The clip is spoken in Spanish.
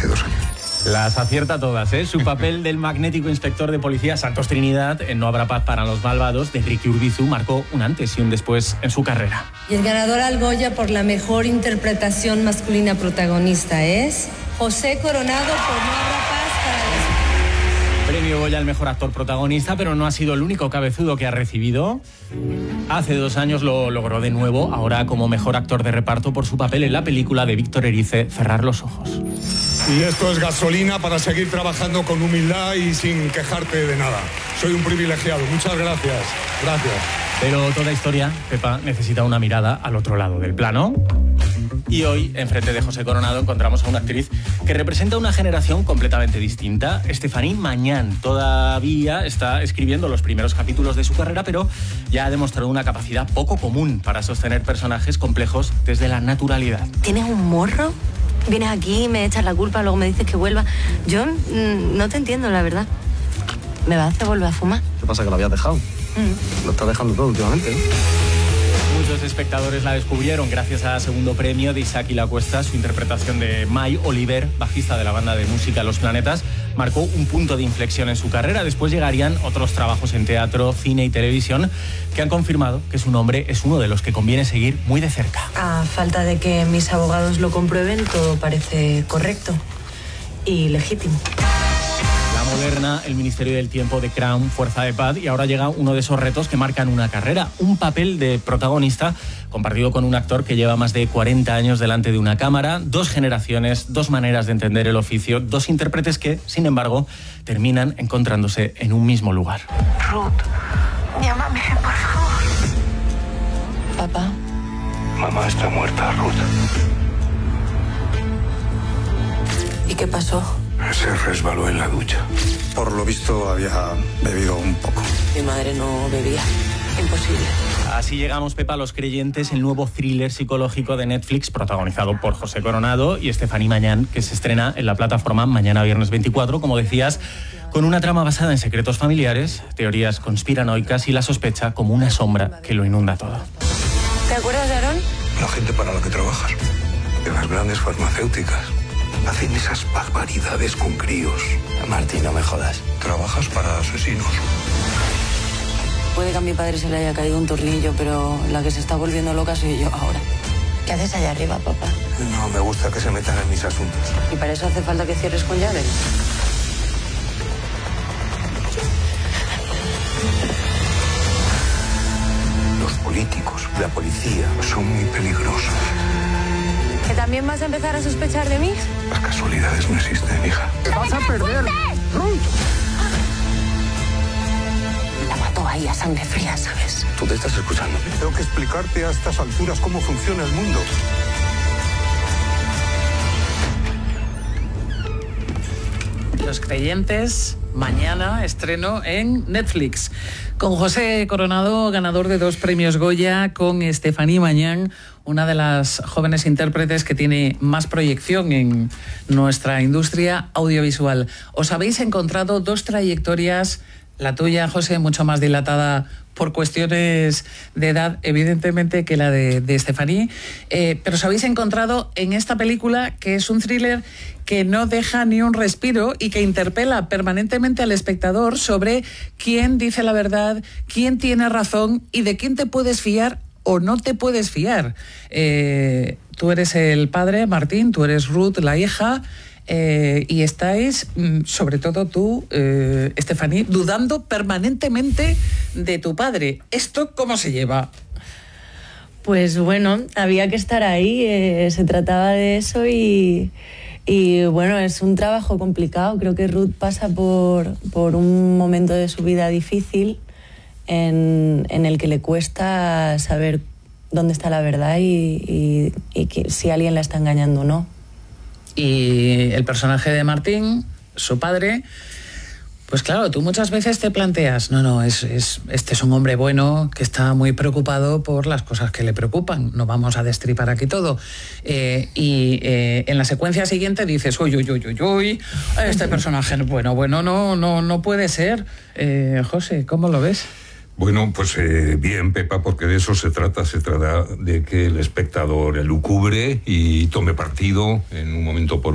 hace 2 años. Las acierta todas, ¿eh? Su papel del magnético inspector de policía Santos Trinidad en No habrá paz para los malvados de Enrique Urbizu marcó un antes y un después en su carrera. Y el ganador al Goya por la mejor interpretación masculina protagonista es José Coronado por No habrá paz para los... Premio Goya al mejor actor protagonista, pero no ha sido el único cabezudo que ha recibido. Hace 2 años lo logró de nuevo, ahora como mejor actor de reparto por su papel en la película de Víctor Erice, Cerrar los ojos. Y esto es gasolina para seguir trabajando con humildad y sin quejarte de nada. Soy un privilegiado. Muchas gracias. Gracias. Pero toda historia, Pepa, necesita una mirada al otro lado del plano. Y hoy, enfrente de José Coronado, encontramos a una actriz que representa una generación completamente distinta. Estefanía Mañán todavía está escribiendo los primeros capítulos de su carrera, pero ya ha demostrado una capacidad poco común para sostener personajes complejos desde la naturalidad. ¿Tienes un morro? Vienes aquí, me echas la culpa, luego me dices que vuelva. Yo no te entiendo, la verdad. ¿Me vas a hacer volver a fumar? ¿Qué pasa, que lo habías dejado? Lo estás dejando todo últimamente, ¿eh? Muchos espectadores la descubrieron gracias al segundo premio de Isaac y la Cuesta. Su interpretación de Mai Oliver, bajista de la banda de música Los Planetas, marcó un punto de inflexión en su carrera. Después llegarían otros trabajos en teatro, cine y televisión que han confirmado que su nombre es uno de los que conviene seguir muy de cerca. A falta de que mis abogados lo comprueben, todo parece correcto y legítimo. Moderna, el Ministerio del Tiempo, The Crown, Fuerza de Paz, y ahora llega uno de esos retos que marcan una carrera, un papel de protagonista compartido con un actor que lleva más de 40 años delante de una cámara, 2 generaciones, 2 maneras de entender el oficio, 2 intérpretes que, sin embargo, terminan encontrándose en un mismo lugar. Ruth, llámame, por favor. Papá. Mamá está muerta, Ruth. ¿Y qué pasó? Se resbaló en la ducha. Por lo visto había bebido un poco. Mi madre no bebía. Imposible. Así llegamos, Pepa, a Los Creyentes, el nuevo thriller psicológico de Netflix, protagonizado por José Coronado y Estefanía Mañán, que se estrena en la plataforma mañana viernes 24, como decías, con una trama basada en secretos familiares, teorías conspiranoicas y la sospecha como una sombra que lo inunda todo. ¿Te acuerdas de Aarón? La gente para la que trabajas, de las grandes farmacéuticas, hacen esas barbaridades con críos. Martín, no me jodas. Trabajas para asesinos. Puede que a mi padre se le haya caído un tornillo, pero la que se está volviendo loca soy yo ahora. ¿Qué haces allá arriba, papá? No me gusta que se metan en mis asuntos. ¿Y para eso hace falta que cierres con llave? Los políticos, la policía, son muy peligrosos. ¿Que también vas a empezar a sospechar de mí? Las casualidades no existen, hija. ¡Te vas a perder! ¡Ruth! La mató ahí a sangre fría, ¿sabes? Tú te estás escuchando. Tengo que explicarte a estas alturas cómo funciona el mundo. Los Creyentes, mañana estreno en Netflix. Con José Coronado, ganador de 2 premios Goya, con Estefanía Mañán, una de las jóvenes intérpretes que tiene más proyección en nuestra industria audiovisual. Os habéis encontrado 2 trayectorias, la tuya, José, mucho más dilatada por cuestiones de edad, evidentemente, que la de Estefanía, pero os habéis encontrado en esta película, que es un thriller que no deja ni un respiro y que interpela permanentemente al espectador sobre quién dice la verdad, quién tiene razón y de quién te puedes fiar o no te puedes fiar. Tú eres el padre, Martín, tú eres Ruth, la hija, y estáis, sobre todo tú, Estefanía, dudando permanentemente de tu padre. ¿Esto cómo se lleva? Pues bueno, había que estar ahí, se trataba de eso y bueno, es un trabajo complicado. Creo que Ruth pasa por un momento de su vida difícil en el que le cuesta saber dónde está la verdad y si alguien la está engañando o no. Y el personaje de Martín, su padre, pues claro, tú muchas veces te planteas, este es un hombre bueno que está muy preocupado por las cosas que le preocupan, no vamos a destripar aquí todo. En la secuencia siguiente dices, uy, este personaje, bueno, no puede ser. José, ¿cómo lo ves? Bueno, pues bien, Pepa, porque de eso se trata de que el espectador elucubre y tome partido en un momento por